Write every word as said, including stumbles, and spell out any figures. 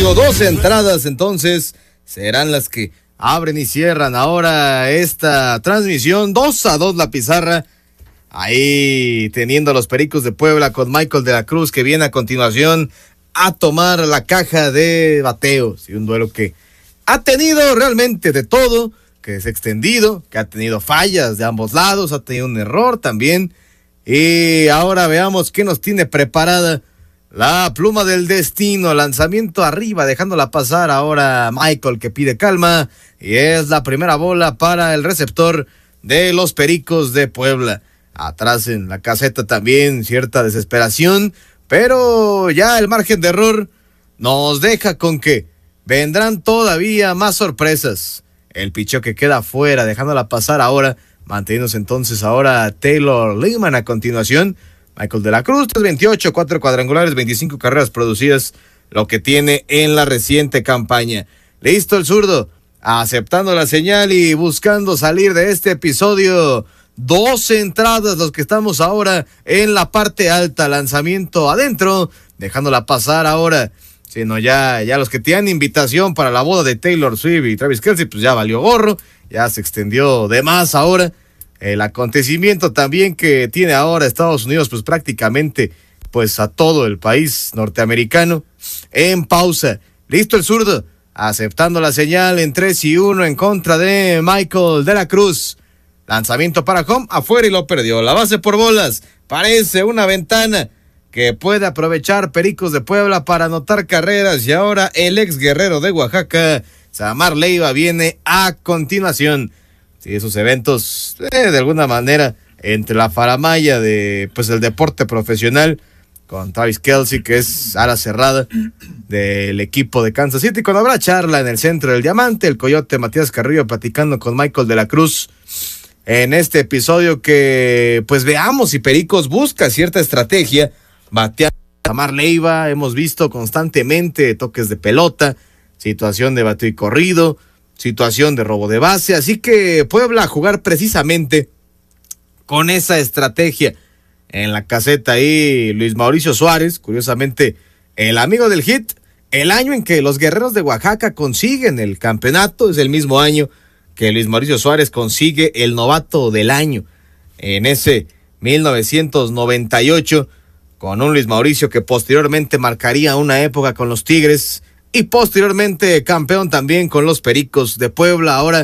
Digo, dos entradas entonces serán las que abren y cierran ahora esta transmisión. Dos a dos la pizarra. Ahí teniendo a los Pericos de Puebla con Michael de la Cruz, que viene a continuación a tomar la caja de bateos. Y un duelo que ha tenido realmente de todo, que es extendido, que ha tenido fallas de ambos lados, ha tenido un error también. Y ahora veamos qué nos tiene preparada la pluma del destino. Lanzamiento arriba, dejándola pasar ahora Michael, que pide calma. Y es la primera bola para el receptor de los Pericos de Puebla. Atrás en la caseta también cierta desesperación, pero ya el margen de error nos deja con que vendrán todavía más sorpresas. El picheo que queda fuera, dejándola pasar ahora, manteniéndose entonces ahora Taylor Lehman a continuación. Michael de la Cruz, tres veintiocho, cuatro cuadrangulares, veinticinco carreras producidas, lo que tiene en la reciente campaña. Listo el zurdo, aceptando la señal y buscando salir de este episodio. Dos entradas los que estamos ahora en la parte alta, lanzamiento adentro, dejándola pasar ahora, sino ya, ya los que tienen invitación para la boda de Taylor Swift y Travis Kelce, pues ya valió gorro, ya se extendió de más ahora. El acontecimiento también que tiene ahora Estados Unidos, pues prácticamente pues a todo el país norteamericano en pausa. Listo el zurdo, aceptando la señal en tres y uno en contra de Michael de la Cruz. Lanzamiento para home, afuera y lo perdió. La base por bolas, parece una ventana que puede aprovechar Pericos de Puebla para anotar carreras. Y ahora el ex guerrero de Oaxaca, Samar Leiva, viene a continuación. Sí, esos eventos, eh, de alguna manera, entre la faramalla de pues el deporte profesional, con Travis Kelce, que es ala cerrada del equipo de Kansas City, cuando habrá charla en el centro del diamante, el coyote Matías Carrillo platicando con Michael de la Cruz. En este episodio que, pues veamos si Pericos busca cierta estrategia, batear a Samar Leiva, hemos visto constantemente toques de pelota, situación de bateo y corrido, situación de robo de base, así que Puebla a jugar precisamente con esa estrategia. En la caseta ahí Luis Mauricio Suárez, curiosamente el amigo del hit, el año en que los Guerreros de Oaxaca consiguen el campeonato, es el mismo año que Luis Mauricio Suárez consigue el novato del año, en ese mil novecientos noventa y ocho, con un Luis Mauricio que posteriormente marcaría una época con los Tigres y posteriormente campeón también con los Pericos de Puebla. Ahora